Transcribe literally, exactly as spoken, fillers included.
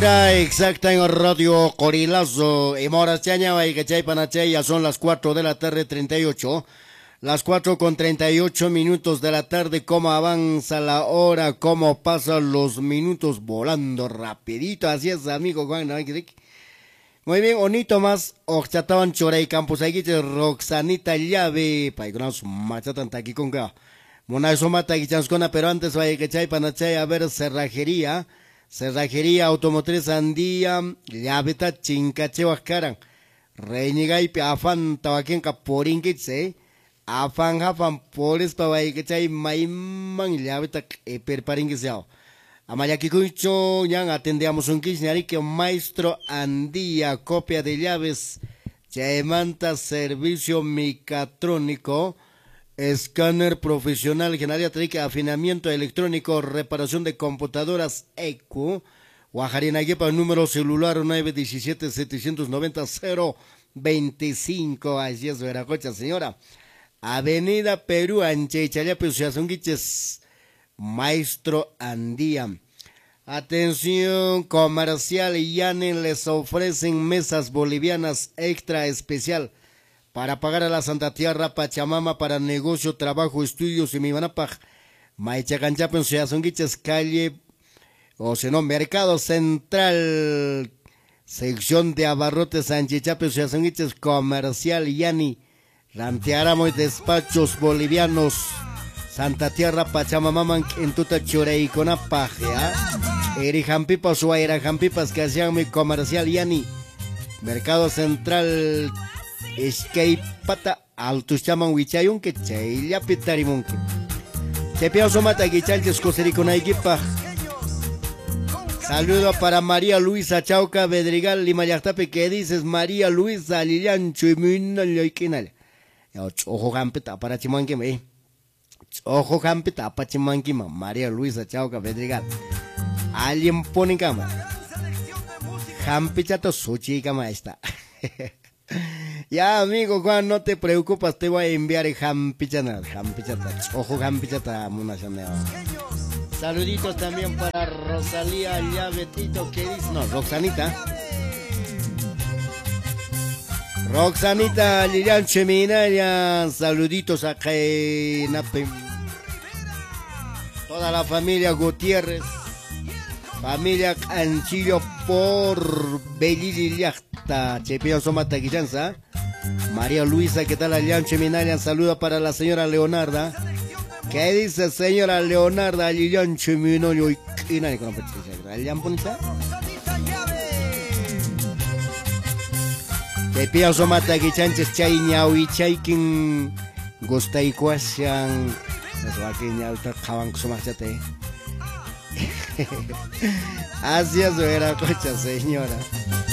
Exacta en Radio Corilazo, y Moras Chaña, y que chay panachay, ya son las cuatro de la tarde, treinta y ocho. Las cuatro con treinta y ocho minutos de la tarde, cómo avanza la hora, cómo pasan los minutos volando rapidito, así es, amigo Juan, ¿no? Muy bien, bonito más, Oxataban Choray Campos, aquí Roxanita Llave, Paikonas Machatan Taquiconga, Monazoma Taquichanscona, pero antes vaya que chay panachay, a ver, cerrajería. Cerrajería Automotriz Andía, Llaveta Chincachehuascaran, Reñigay Afan Tabaquén Caporinquitse, Afan Afan Polis Pabaikechay Maiman Llaveta Perparinquiseo. Amayaquicucho, ya atendíamos un kirchnari que maestro Andía, copia de llaves, Chaemanta Servicio Micatrónico, escáner profesional, generalia trica, afinamiento electrónico, reparación de computadoras E Q, Guajarinaguepa, número celular nueve uno siete, siete nueve cero, cero veinticinco, así es, Veracocha, señora. Avenida Perú, Anche, Chayape, Suazunguiches, Maestro Andía. Atención comercial, Yanen les ofrecen mesas bolivianas extra especial para pagar a la Santa Tierra Pachamama para negocio, trabajo, estudios y mi manapaj. Maichacanchapen, Suazunguiches, calle, o si no, Mercado Central, sección de abarrotes, Sanchichape, Suazunguiches, comercial, Yani, Ranteáramo y despachos bolivianos, Santa Tierra Pachamama, en tuta Choreiconapaj, ¿ya? Erijampipas o Airajampipas, que hacían mi comercial, Yani, Mercado Central, Escape pata altus chaman wichayun que chayla pitarimun que chepia somata guichalches cosericona equipa. Saludo para María Luisa Chauca Bedrigal Lima Yachtape, que dices María Luisa Liliancho y Mina Loikinal. Ojo jampeta para chimanque me. Ojo jampeta para chimanque María Luisa Chauca Bedrigal. Alguien pone cama. Jampichato suchi cama está. Ya, amigo Juan, no te preocupes, te voy a enviar el jampichana, jampichata, ojo jampichata, muna chaneo. Saluditos también para Rosalía Llavetito, que dice, no, Roxanita. Roxanita Lilian Cheminaria, saluditos a Jainape. Toda la familia Gutiérrez, familia Canchillo por Belililiachta, Chepio Somata Guillanza. María Luisa, ¿qué tal? Alian Cheminaria, saluda para la señora Leonarda. ¿Qué dice señora Leonarda? Alian Cheminaria, y nadie con la Alian Ponita. Chepio Somata Guillanches, Chaiñao y Chaikin, Gustay Cuasian, las vaquiñas, Javan Somachate. Así es, era cocha, señora.